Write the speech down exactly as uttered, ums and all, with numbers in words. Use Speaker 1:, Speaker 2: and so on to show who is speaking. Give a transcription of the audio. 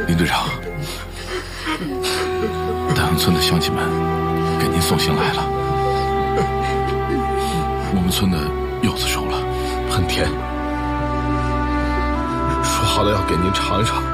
Speaker 1: 林队长，丹阳村的乡亲们给您送行来了。我们村的柚子熟了，很甜，说好了要给您尝一尝。